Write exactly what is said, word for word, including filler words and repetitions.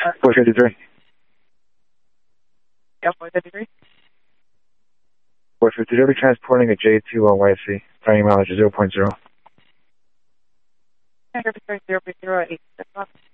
four fifty-three. Yeah, four fifty-three. four fifty-three, we're transporting a J two on Y C. Finding mileage zero point zero. zero point zero eight.